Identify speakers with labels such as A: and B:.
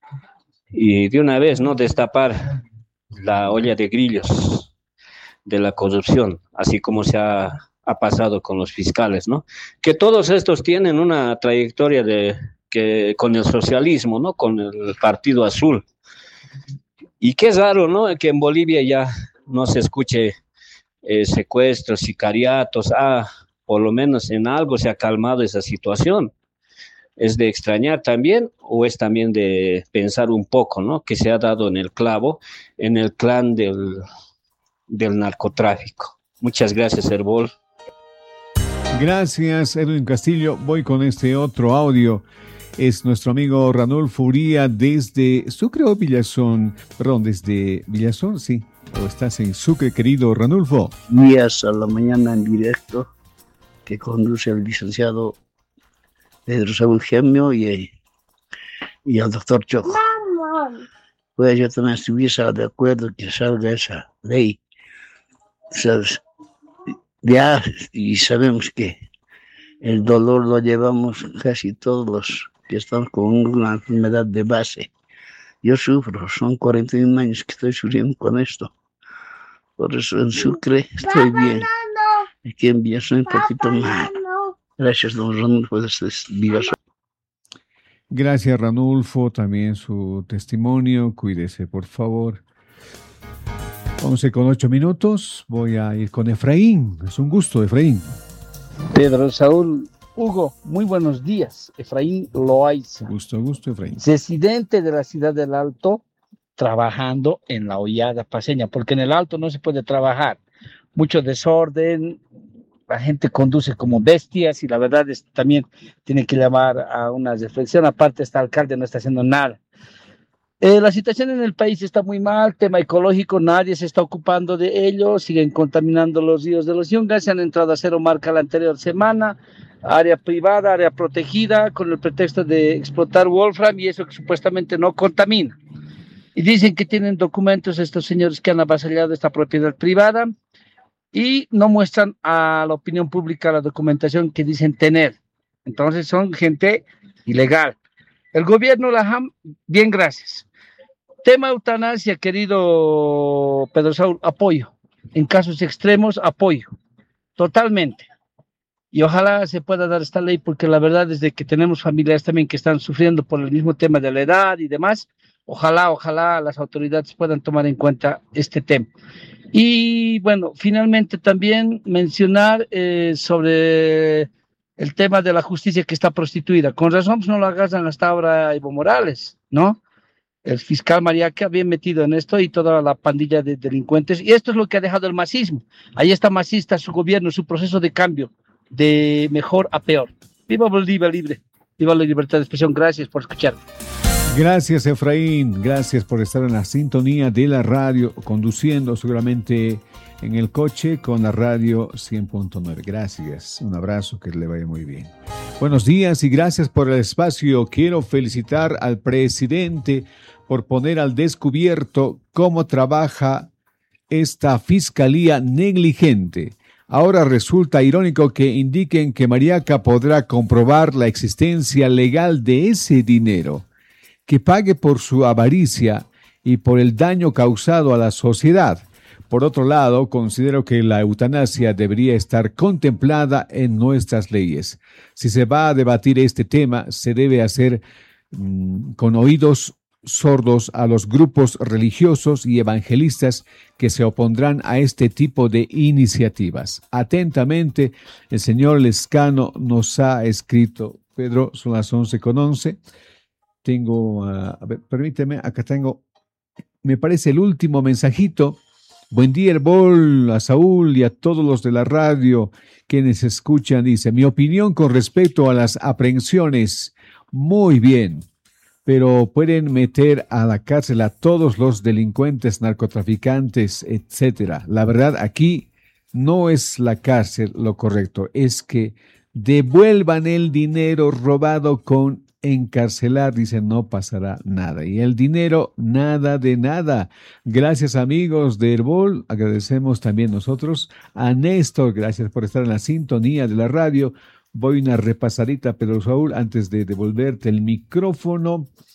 A: y de una vez, ¿no? Destapar la olla de grillos de la corrupción, así como ha pasado con los fiscales, ¿no? Que todos estos tienen una trayectoria que con el socialismo, ¿no? Con el Partido Azul. Y qué raro, ¿no? Que en Bolivia ya no se escuche secuestros, sicariatos, por lo menos en algo se ha calmado esa situación. ¿Es de extrañar también o es también de pensar un poco, ¿no? Que se ha dado en el clavo, en el clan del narcotráfico. Muchas gracias, Herbol.
B: Gracias, Edwin Castillo. Voy con este otro audio. Es nuestro amigo Ranulfo Uría desde Sucre o Villazón. Perdón, desde Villazón, sí. ¿O estás en Sucre, querido Ranulfo?
C: Días a la mañana en directo que conduce el licenciado Pedro Saúl Gemio y al doctor Choco. Pues yo también estuviese de acuerdo que salga esa ley, ¿sabes? Ya, y sabemos que el dolor lo llevamos casi todos los que están con una enfermedad de base. Yo sufro, son 41 años que estoy sufriendo con esto. Por eso en Sucre estoy bien. Aquí en Villazón un poquito más. Gracias, don Ranulfo, desde Villazón.
B: Gracias, Ranulfo, también su testimonio. Cuídese, por favor. 11:08. Voy a ir con Efraín. Es un gusto, Efraín.
D: Pedro Saúl, Hugo, muy buenos días. Efraín Loaiza.
B: Gusto, Efraín.
D: Residente de la ciudad del Alto, trabajando en la hollada paseña, porque en el Alto no se puede trabajar. Mucho desorden, la gente conduce como bestias y la verdad es también tiene que llamar a una reflexión. Aparte, este alcalde no está haciendo nada. La situación en el país está muy mal, tema ecológico, nadie se está ocupando de ello, siguen contaminando los ríos de los Yungas, se han entrado a cero marca la anterior semana, área privada, área protegida, con el pretexto de explotar Wolfram y eso que supuestamente no contamina. Y dicen que tienen documentos estos señores que han avasallado esta propiedad privada y no muestran a la opinión pública la documentación que dicen tener. Entonces son gente ilegal. El gobierno, la JAM, bien, gracias. Tema eutanasia, querido Pedro Saúl, apoyo. En casos extremos, apoyo. Totalmente. Y ojalá se pueda dar esta ley, porque la verdad es de que tenemos familiares también que están sufriendo por el mismo tema de la edad y demás. Ojalá las autoridades puedan tomar en cuenta este tema. Y bueno, finalmente también mencionar sobre el tema de la justicia que está prostituida. Con razón pues no lo agarran hasta ahora Evo Morales, ¿no? El fiscal Mariaca bien metido en esto y toda la pandilla de delincuentes. Y esto es lo que ha dejado el masismo. Ahí está masista su gobierno, su proceso de cambio, de mejor a peor. Viva Bolivia libre, viva la libertad de expresión. Gracias por escuchar.
B: Gracias, Efraín. Gracias por estar en la sintonía de la radio, conduciendo seguramente en el coche con la radio 100.9. Gracias. Un abrazo, que le vaya muy bien. Buenos días y gracias por el espacio. Quiero felicitar al presidente por poner al descubierto cómo trabaja esta fiscalía negligente. Ahora resulta irónico que indiquen que Mariaca podrá comprobar la existencia legal de ese dinero, que pague por su avaricia y por el daño causado a la sociedad. Por otro lado, considero que la eutanasia debería estar contemplada en nuestras leyes. Si se va a debatir este tema, se debe hacer con oídos sordos a los grupos religiosos y evangelistas que se opondrán a este tipo de iniciativas. Atentamente, el señor Lescano nos ha escrito. Pedro, son las 11:11. Tengo, a ver, permíteme, acá tengo, me parece el último mensajito. Buen día, Herbol, a Saúl y a todos los de la radio quienes escuchan. Dice, mi opinión con respecto a las aprehensiones, muy bien, pero pueden meter a la cárcel a todos los delincuentes, narcotraficantes, etcétera. La verdad, aquí no es la cárcel lo correcto, es que devuelvan el dinero robado con encarcelar, dice, no pasará nada. Y el dinero, nada de nada. Gracias, amigos de Herbol. Agradecemos también nosotros a Néstor. Gracias por estar en la sintonía de la radio. Voy una repasadita, Pedro Saúl, antes de devolverte el micrófono.